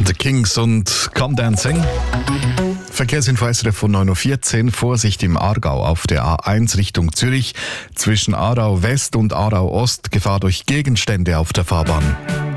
The Kings und Come Dancing. Verkehrsinfo von 9.14 Uhr. Vorsicht im Aargau auf der A1 Richtung Zürich. Zwischen Aarau West und Aarau Ost Gefahr durch Gegenstände auf der Fahrbahn.